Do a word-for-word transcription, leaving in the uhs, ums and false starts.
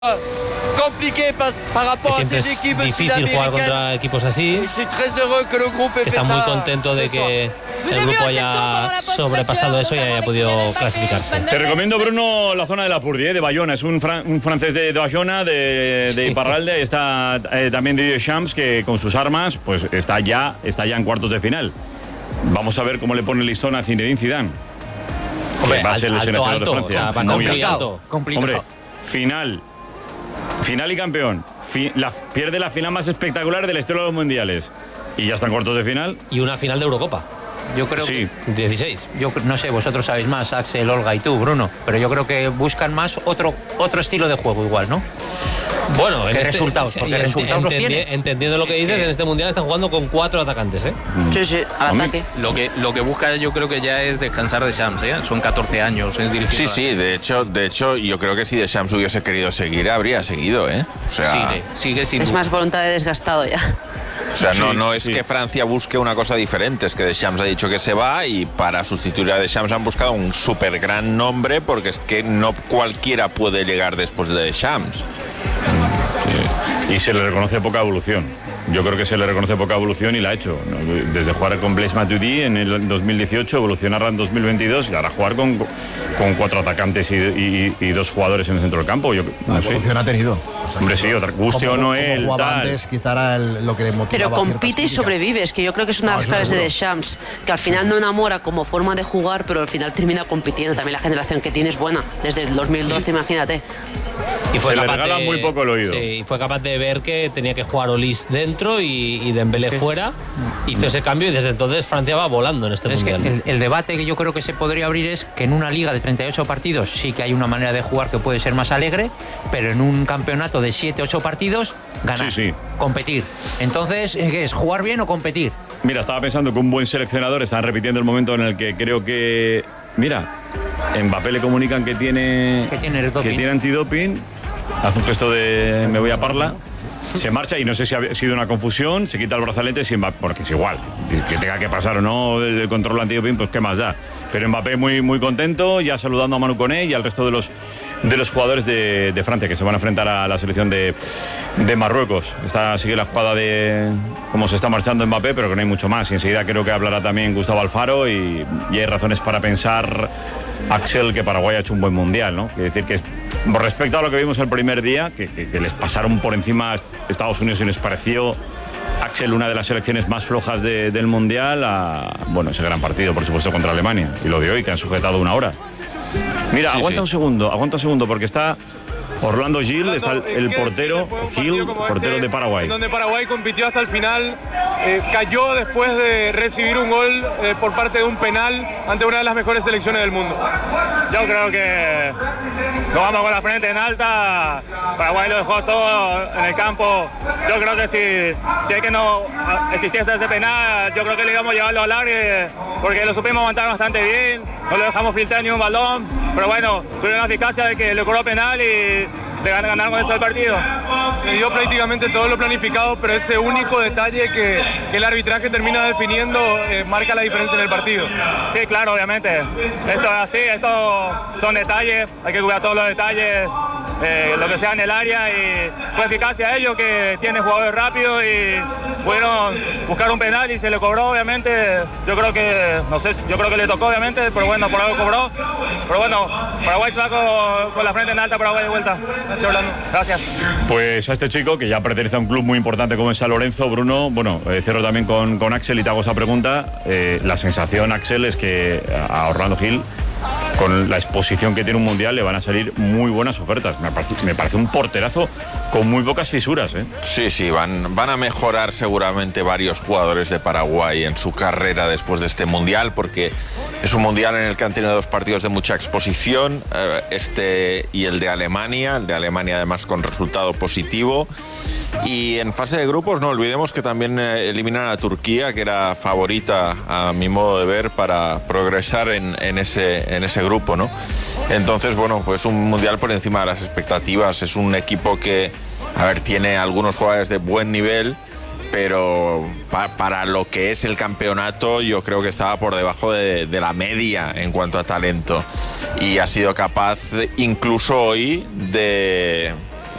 compliqué par, par rapport a ces équipes difícil jugar contra equipos así. Está muy contento de que el grupo haya sobrepasado eso y haya podido clasificarse. Te recomiendo, Bruno, la zona de la Purdi, de Bayona. Es un, fran un francés de, de Bayona, de, de Iparralde. Ahí está eh, también Didier Deschamps, que con sus armas pues está ya, está ya en cuartos de final. Vamos a ver cómo le pone el listón a Zinedine Zidane. Hombre, va a ser el seleccionador de Francia. O sea, complicado, complicado. Hombre, final. Final y campeón. Fi la, pierde la final más espectacular de la historia de los mundiales. Y ya está en cuartos de final. Y una final de Eurocopa. Yo creo sí. que dieciséis. Yo no sé, vosotros sabéis más, Axel, Olga y tú, Bruno, pero yo creo que buscan más otro otro estilo de juego igual, ¿no? Bueno, en ¿Qué este, resultados? Porque ent resultados los entendi tiene. Entendiendo lo que es dices, que... en este mundial están jugando con cuatro atacantes, ¿eh? Sí, sí, al ataque. Lo que, lo que busca yo creo que ya es descansar de Deschamps, ¿eh? Son catorce años. ¿eh? Sí, sí, de hecho, de hecho, yo creo que si Deschamps hubiese querido seguir, habría seguido, ¿eh? O sea, sigue, sigue sin Es duda. más voluntad de desgastado ya. O sea, no, sí, no es sí. que Francia busque una cosa diferente, es que Deschamps ha dicho que se va y para sustituir a Deschamps han buscado un súper gran nombre porque es que no cualquiera puede llegar después de Deschamps. Sí. Y se le reconoce poca evolución. Yo creo que se le reconoce poca evolución y la ha hecho. Desde jugar con Blaise Matuidi en el dos mil dieciocho, evolucionar en dos mil veintidós y ahora jugar con, con cuatro atacantes y, y, y dos jugadores en el centro del campo. Yo, no, no evolución sé. ha tenido. Hombre, sí, otra guste o no él. Jugaba antes, quizá era el, lo que le motivaba. Pero compite y sobrevives, que yo creo que es una de las claves de Deschamps, que al final no enamora como forma de jugar, pero al final termina compitiendo. También la generación que tiene es buena, desde el dos mil doce, sí. Imagínate. Y fue se le regala de, muy poco el oído. Sí, y fue capaz de ver que tenía que jugar Olis dentro y, y Dembélé sí. fuera. Hizo ese cambio y desde entonces Francia va volando en este es mundial. Que el, el debate que yo creo que se podría abrir es que en una liga de treinta y ocho partidos sí que hay una manera de jugar que puede ser más alegre, pero en un campeonato de siete ocho partidos, ganar, sí, sí. competir. Entonces, ¿qué es? ¿Jugar bien o competir? Mira, estaba pensando que un buen seleccionador, están repitiendo el momento en el que creo que... Mira, Mbappé le comunican que tiene, que tiene, que tiene antidoping. Hace un gesto de me voy a Parla, se marcha y no sé si ha sido una confusión, se quita el brazalete, si Mbappé, porque es igual, que tenga que pasar o no el control antidoping, pues qué más da. Pero Mbappé muy, muy contento, ya saludando a Manu Koné y al resto de los, de los jugadores de, de Francia que se van a enfrentar a la selección de, de Marruecos. Está, sigue la jugada de cómo se está marchando Mbappé, pero que no hay mucho más. Y enseguida creo que hablará también Gustavo Alfaro y, y hay razones para pensar, Axel, que Paraguay ha hecho un buen mundial, ¿no? Quiere decir que es, respecto a lo que vimos el primer día, que, que, que les pasaron por encima a Estados Unidos y les pareció, Axel, una de las selecciones más flojas de, del mundial, a, bueno, ese gran partido, por supuesto, contra Alemania. Y lo de hoy, que han sujetado una hora. Mira, sí, aguanta sí. un segundo, aguanta un segundo, porque está Orlando Gil, está el, el portero, Gil, portero de Paraguay. Donde Paraguay compitió hasta el final, eh, cayó después de recibir un gol eh, por parte de un penal ante una de las mejores selecciones del mundo. Yo creo que nos vamos con la frente en alta. Paraguay lo dejó todo en el campo. Yo creo que si, si es que no existiese ese penal, yo creo que le íbamos a llevarlo al área porque lo supimos aguantar bastante bien. No le dejamos filtrar ni un balón. Pero bueno, tuvieron la eficacia de que le cobró penal y de ganar con eso el partido. Se dio prácticamente todo lo planificado, pero ese único detalle que, que el arbitraje termina definiendo eh, marca la diferencia en el partido. Sí, claro, obviamente. Esto es así, estos son detalles, hay que cuidar todos los detalles, eh, lo que sea en el área, y fue eficacia ellos que tienen jugadores rápidos y pudieron buscar un penal y se le cobró, obviamente. Yo creo que, no sé, yo creo que le tocó, obviamente, pero bueno, por algo cobró. Pero bueno, Paraguay se va con, con la frente en alta, Paraguay de vuelta. Gracias, Orlando. Gracias. Pues a este chico, que ya pertenece a un club muy importante como es San Lorenzo, Bruno, bueno, eh, cierro también con, con Axel y te hago esa pregunta. Eh, la sensación, Axel, es que a Orlando Gil, con la exposición que tiene un mundial, le van a salir muy buenas ofertas. Me parece, me parece un porterazo con muy pocas fisuras, ¿eh? Sí, sí, van, van a mejorar seguramente varios jugadores de Paraguay en su carrera después de este mundial, porque es un mundial en el que han tenido dos partidos de mucha exposición, este y el de Alemania, el de Alemania además con resultado positivo. Y en fase de grupos no olvidemos que también eliminan a Turquía, que era favorita a mi modo de ver para progresar en, en, ese, en ese grupo, ¿no? Entonces, bueno, pues un mundial por encima de las expectativas. Es un equipo que, a ver, tiene algunos jugadores de buen nivel, pero pa, para lo que es el campeonato yo creo que estaba por debajo de, de la media en cuanto a talento, y ha sido capaz incluso hoy de